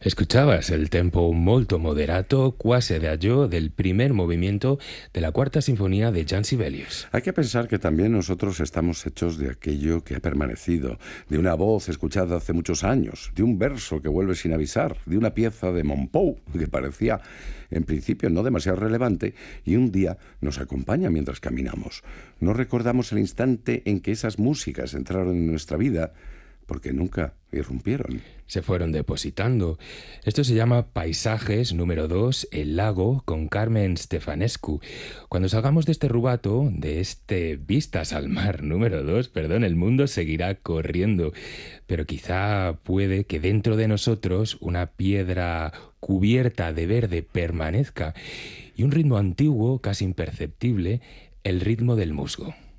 Escuchabas el tempo molto moderato, quasi adagio del primer movimiento de la Cuarta Sinfonía de Jean Sibelius. Hay que pensar que también nosotros estamos hechos de aquello que ha permanecido, de una voz escuchada hace muchos años, de un verso que vuelve sin avisar, de una pieza de Mompou que parecía en principio no demasiado relevante y un día nos acompaña mientras caminamos. No recordamos el instante en que esas músicas entraron en nuestra vida porque nunca irrumpieron. Se fueron depositando. Esto se llama Paisajes número 2, El lago, con Carmen Stefanescu. Cuando salgamos de este rubato, de este Vistas al mar número 2, perdón, el mundo seguirá corriendo. Pero quizá puede que dentro de nosotros una piedra cubierta de verde permanezca y un ritmo antiguo, casi imperceptible, el ritmo del musgo.